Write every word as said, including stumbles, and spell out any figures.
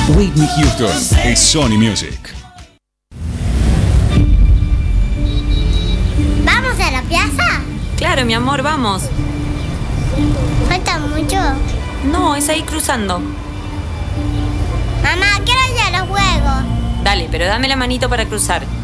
Whitney Houston es Sony Music. ¿Vamos a la plaza? Claro, mi amor, vamos. ¿Falta mucho? No, es ahí cruzando. Mamá, quiero ir a los juegos. Dale, pero dame la manito para cruzar.